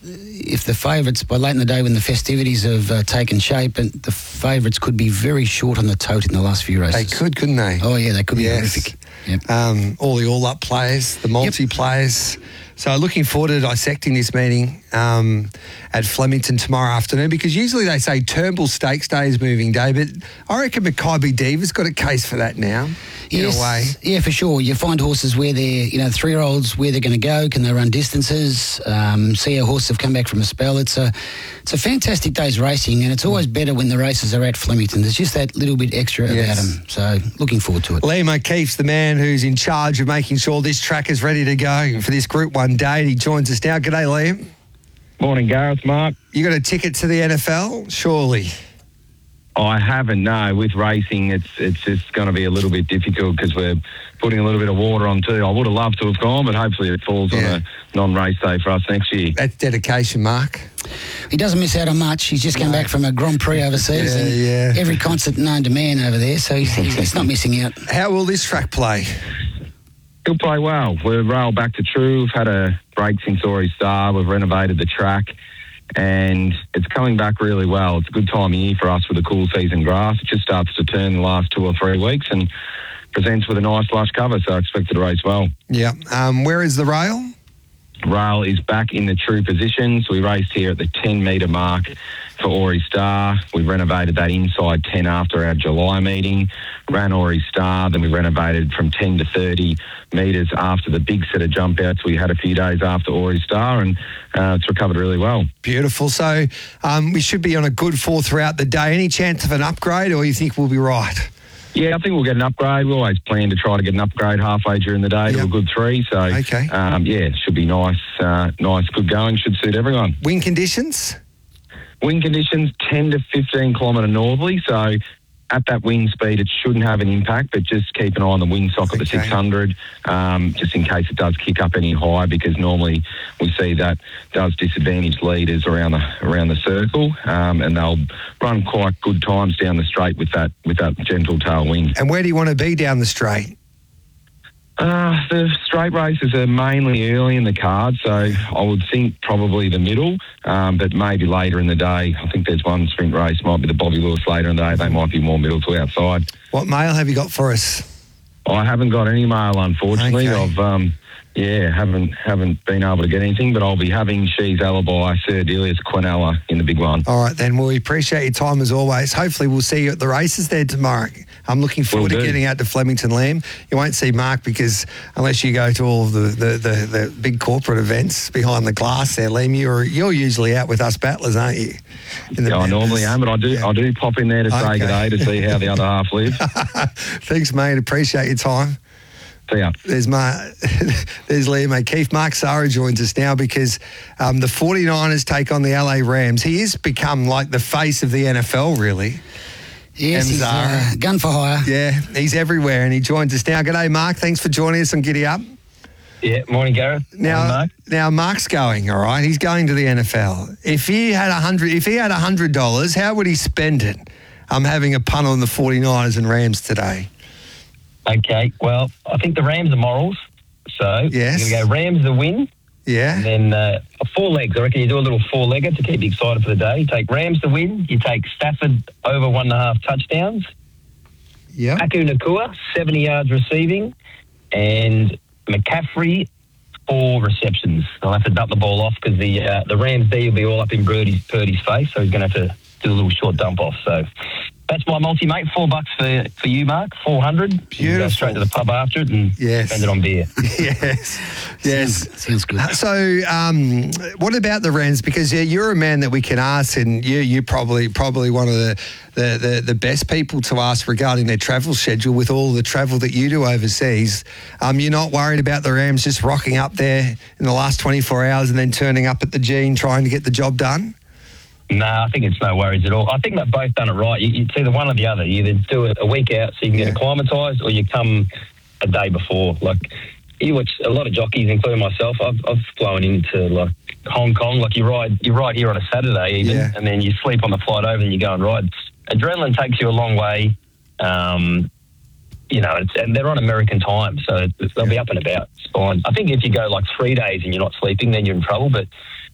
if the favourites, by late in the day when the festivities have taken shape, and the favourites could be very short on the tote in the last few races. They could, couldn't they? Oh, yeah, they could be horrific. Yep. All the all-up players, the multi-players. So looking forward to dissecting this meeting at Flemington tomorrow afternoon, because usually they say Turnbull Stakes Day is moving day, but I reckon Mackay Diva's got a case for that now, in a way. Yeah, for sure. You find horses where they're, 3-year-olds, where they're going to go, can they run distances, see how horses have come back from a spell. It's a fantastic day's racing, and it's always better when the races are at Flemington. There's just that little bit extra about them, so looking forward to it. Liam O'Keefe's the man who's in charge of making sure this track is ready to go for this Group 1 day. He joins us now. G'day, Liam. Morning, Gareth, Mark. You got a ticket to the NFL, surely? I haven't, no. With racing, it's just going to be a little bit difficult because we're putting a little bit of water on too. I would have loved to have gone, but hopefully it falls on a non-race day for us next year. That's dedication, Mark. He doesn't miss out on much. He's just come back from a Grand Prix overseas and every concert known to man over there, so he's not missing out. How will this track play? He'll play well. We're railed back to true. We've had a break since Ori Star. We've renovated the track, and it's coming back really well. It's a good time of year for us with the cool season grass. It just starts to turn the last 2 or 3 weeks and presents with a nice lush cover, so I expect it to race well. Yeah. Where is the rail? Rail is back in the true position. So we raced here at the 10-metre mark for Ori Star. We renovated that inside 10 after our July meeting, ran Ori Star, then we renovated from 10 to 30 metres after the big set of jump outs we had a few days after Ori Star, and it's recovered really well. Beautiful. So we should be on a good fall throughout the day. Any chance of an upgrade, or you think we'll be right? Yeah, I think we'll get an upgrade. We always plan to try to get an upgrade halfway during the day to a good 3. So, it should be nice, good going. Should suit everyone. Wind conditions? Wind conditions, 10 to 15 kilometre northerly. So, at that wind speed, it shouldn't have an impact, but just keep an eye on the windsock at the 600, just in case it does kick up any higher, because normally we see that does disadvantage leaders around the circle, and they'll run quite good times down the straight with that gentle tail wind. And where do you want to be down the straight? The straight races are mainly early in the card, so I would think probably the middle, but maybe later in the day. I think there's one sprint race, might be the Bobby Lewis later in the day. They might be more middle to outside. What mail have you got for us? I haven't got any mail, unfortunately. Okay. I've haven't been able to get anything, but I'll be having She's Alibi, Sir Delius Quinella in the big one. All right, then. Well, we appreciate your time as always. Hopefully we'll see you at the races there tomorrow. I'm looking forward to getting out to Flemington, Liam. You won't see Mark because unless you go to all of the big corporate events behind the glass there, Liam, you're usually out with us battlers, aren't you? I normally am, but I do pop in there to say good day to see how the other half live. Thanks, mate. Appreciate your time. See ya. There's Liam O'Keefe. Mark Sarra joins us now because the 49ers take on the LA Rams. He has become like the face of the NFL, really. Yes, he's gun for hire. Yeah, he's everywhere, and he joins us now. G'day, Mark. Thanks for joining us on Giddy Up. Yeah, morning, Gareth. Now Mark's going, all right? He's going to the NFL. If he had $100, how would he spend it? I'm having a punt on the 49ers and Rams today. Okay, well, I think the Rams are morals. So yes. You're going to go Rams the win. Yeah. And then 4 legs. I reckon you do a little 4-legger to keep you excited for the day. You take Rams to win. You take Stafford over 1.5 touchdowns. Yeah. Aku Nakua, 70 yards receiving. And McCaffrey, 4 receptions. I'll have to dump the ball off because the Rams D will be all up in Purdy's face, so he's going to have to do a little short dump off. So that's my multi, mate. $4 for you, Mark. 400. Beautiful. You go straight to the pub after it and spend it on beer. Yes. Sounds good. So, what about the Rams? Because you're a man that we can ask, and you're probably one of the best people to ask regarding their travel schedule with all the travel that you do overseas. You're not worried about the Rams just rocking up there in the last 24 hours and then turning up at the G and trying to get the job done? No, I think it's no worries at all. I think they've both done it right. It's either one or the other. You either do it a week out so you can get acclimatised, or you come a day before. Like, you watch a lot of jockeys, including myself. I've flown into like Hong Kong. Like you ride here on a Saturday even, and then you sleep on the flight over and you go and ride. Adrenaline takes you a long way. And they're on American time, so they'll be up and about. It's fine. I think if you go like 3 days and you're not sleeping, then you're in trouble. But